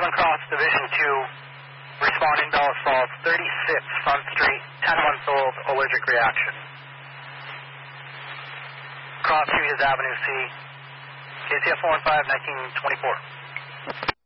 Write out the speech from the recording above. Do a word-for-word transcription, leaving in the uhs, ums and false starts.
one Cross, Division two, responding Dallas Falls, thirty-six Front Street, ten months old, allergic reaction. Cross Street is Avenue C, K C F four one five, nineteen twenty-four.